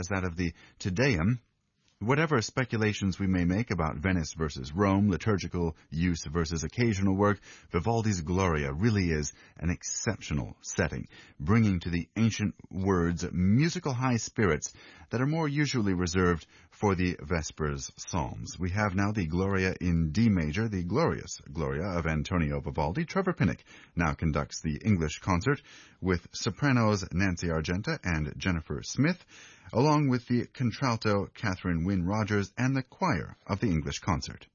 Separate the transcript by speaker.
Speaker 1: as that of the Te Deum. Whatever speculations we may make about Venice versus Rome, liturgical use versus occasional work, Vivaldi's Gloria really is an exceptional setting, bringing to the ancient words musical high spirits that are more usually reserved for the Vespers Psalms. We have now the Gloria in D major, the glorious Gloria of Antonio Vivaldi. Trevor Pinnock now conducts the English concert with sopranos Nancy Argenta and Jennifer Smith, along with the contralto Catherine Wynne Rogers and the choir of the English concert.